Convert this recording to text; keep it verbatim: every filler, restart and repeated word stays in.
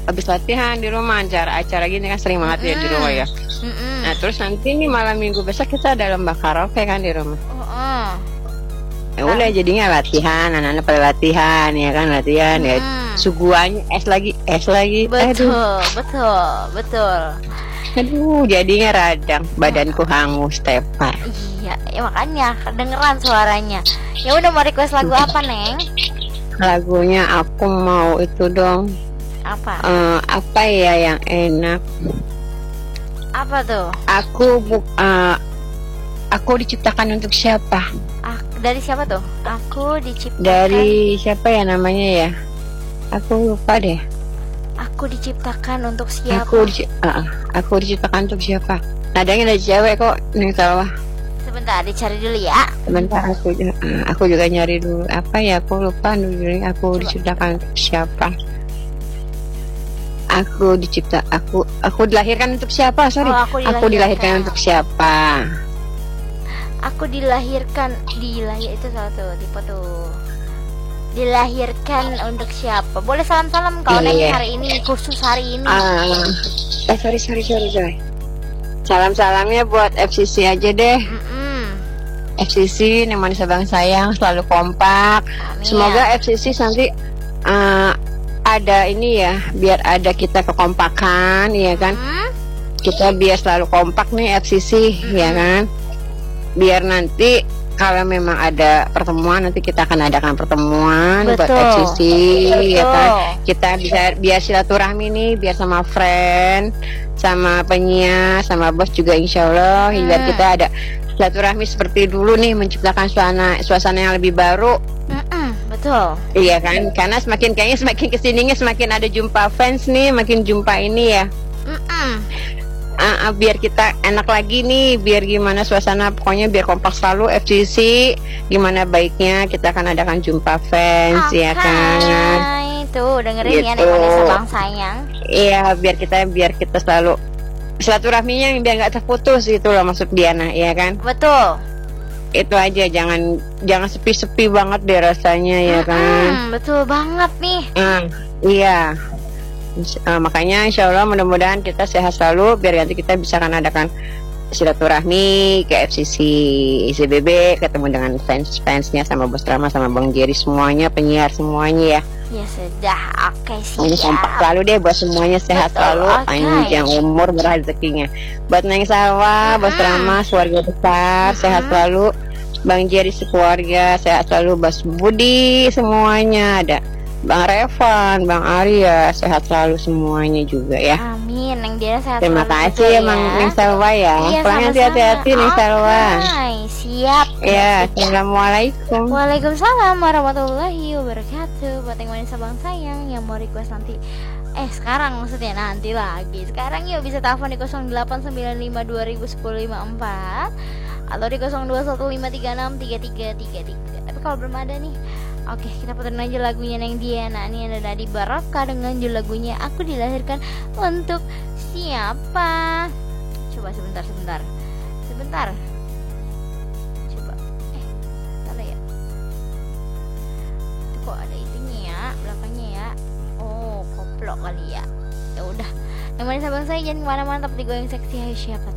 habis latihan di rumah acara-acara gini kan sering banget ya di rumah ya. Mm-mm. Nah terus nanti nih malam minggu besok kita ada lomba karaoke kan di rumah. Oh, oh. Ya udah jadinya latihan, anak-anak pada latihan ya kan latihan ya. Hmm. Suguhannya es lagi, es lagi. Betul, Aduh, betul, betul. aduh jadinya radang, badanku hangus tepar. Iya, ya makanya kedengeran suaranya. Ya udah, mau request lagu apa, Neng? Lagunya aku mau itu dong. Apa? Eh, apa ya yang enak? Apa tuh? Aku bu, eh, aku diciptakan untuk siapa? Ah, dari siapa tuh? Aku diciptakan. Dari siapa ya namanya ya? Aku lupa deh. Aku diciptakan untuk siapa? Aku dici- uh, aku diciptakan untuk siapa? Nadanya dari cewek kok, nih sawah. Sebentar, dicari dulu ya. Sebentar aku uh, aku juga nyari dulu. Apa ya? Aku lupa dulu. Aku Coba. diciptakan untuk siapa? Aku dicipta aku aku dilahirkan untuk siapa? Sorry. Oh, aku aku dilahirkan dilahirkan. untuk siapa? Aku dilahirkan, dilahir itu salah tuh tipe tuh. Dilahirkan untuk siapa? Boleh salam-salam kalau Iya, Neng iya. hari ini, khusus hari ini. Ah, eh sorry sorry sorry sorry. Salam-salamnya buat F C C aja deh. Mm-mm. F C C yang manis abang sayang selalu kompak. Amin. Semoga F C C nanti uh, ada ini ya, biar ada kita kekompakan, ya kan? Hmm? Kita biar selalu kompak nih F C C, ya kan? Biar nanti kalau memang ada pertemuan nanti kita akan adakan pertemuan buat Betul. F C C, ya Betul. kan? Kita bisa biar silaturahmi nih, biar sama friend, sama penyiar, sama bos juga insya Allah, Hmm. biar kita ada silaturahmi seperti dulu nih, menciptakan suasana suasana yang lebih baru. Mm-mm, betul. Iya kan, karena semakin kayaknya semakin kesininya semakin ada jumpa fans nih, makin jumpa ini ya. Mm-mm. Ah, ah, biar kita enak lagi nih, biar gimana suasana, pokoknya biar kompak selalu F C C. Gimana baiknya kita akan adakan jumpa fans, ya kan? Tuh dengerin ya, Gitu. Neng Vanessa Bang sayang. Iya, biar kita biar kita selalu silaturahminya yang biar nggak terputus gitu loh, maksud Diana, ya kan? Betul. Itu aja, jangan jangan sepi-sepi banget deh rasanya, ya kan? Mm-mm, betul banget nih. Ah, iya. Uh, makanya insya Allah mudah-mudahan kita sehat selalu biar nanti kita bisa kan adakan silaturahmi ke F C C I C B B, ketemu dengan fans-fansnya sama Bos Rama sama Bang Jerry semuanya, penyiar semuanya ya. Ya sudah, oke Ini kompak siap. selalu deh buat semuanya, sehat Betul, selalu, oke. panjang umur, murah rezekinya. Buat Neng Salwa, Bos Mm-mm. Rama, keluarga besar, sehat selalu. Bang Jerry sekeluarga, sehat selalu. Bos Budi semuanya ada. Bang Revan, Bang Arya, sehat selalu semuanya juga ya. Amin, Neng Diana sehat Terima selalu kasih juga ya Mang Neng Salwa ya. Iya, Pulangnya sama-sama. hati-hati Neng Salwa. Oke, siap. Ya, assalamualaikum. Waalaikumsalam warahmatullahi wabarakatuh. Buat yang Vanessa Bang sayang yang mau request nanti, eh sekarang maksudnya nanti lagi. Sekarang yuk bisa telepon di nol delapan sembilan lima dua nol nol nol lima empat atau di nol dua satu lima tiga enam tiga tiga tiga tiga. Tapi kalau belum ada nih, oke, kita puterin aja lagunya Neng Diana. Ini ada Nadi Baraka dengan judul lagunya Aku Dilahirkan Untuk Siapa. Coba sebentar, sebentar Sebentar Coba, eh, salah ya. Itu kok ada itunya ya, belakangnya ya. Oh, koplo kali ya. Ya udah, yang mana sabang saya jangan kemana-mana, tapi digoyang seksi. Hai siapa